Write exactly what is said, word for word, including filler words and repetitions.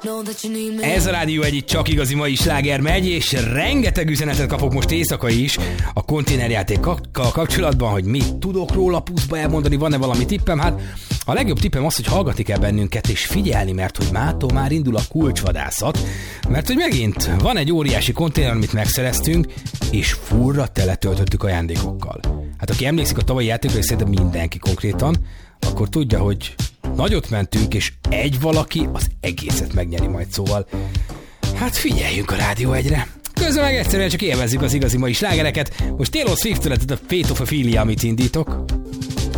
Ez a Rádió egy itt csak igazi mai sláger megy, és rengeteg üzenetet kapok most éjszaka is a konténerjátékkal kapcsolatban, hogy mit tudok róla puszba elmondani, van-e valami tippem? Hát a legjobb tippem az, hogy hallgatni kell bennünket és figyelni, mert hogy mától már indul a kulcsvadászat, mert hogy megint van egy óriási konténer, amit megszereztünk, és furra teletöltöttük ajándékokkal. Hát aki emlékszik a tavalyi játékra, és szerintem mindenki konkrétan, akkor tudja, hogy nagyot mentünk, és egy valaki az egészet megnyeri majd, szóval hát figyeljünk a Rádió egyre. Közben meg egyszerűen csak élvezzük az igazi mai slágereket. Most Taylor Swift-től a Fate of Ophelia, amit indítok.